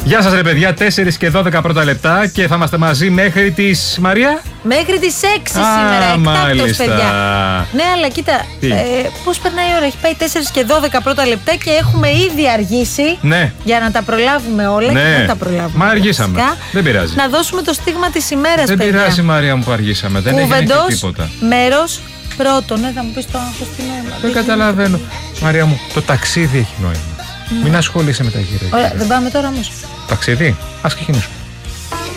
Γεια σας ρε παιδιά, 4 και 12 πρώτα λεπτά και θα είμαστε μαζί μέχρι τις Μαρία. Μέχρι τις 6 σήμερα, εκτάκτος παιδιά. Ναι, αλλά κοίτα, πώς περνάει η ώρα, έχει πάει 4 και 12 πρώτα λεπτά και έχουμε ήδη αργήσει. Ναι. Για να τα προλάβουμε όλα και δεν τα προλάβουμε. Μα αργήσαμε, δεν πειράζει. Να δώσουμε το στίγμα της ημέρας, δεν παιδιά. Δεν πειράζει Μαρία μου που αργήσαμε, δεν έγινε τίποτα. Μέρος πρώτον, θα μου πεις το άγχος τι νόημα. Δεν καταλαβαίνω. Μαρία μου, το ταξίδι έχει νόημα. Μην ασχολείσαι με τα γύρω. Ωραία, δεν πάμε τώρα όμως. Ταξίδι, ας ξεκινήσουμε.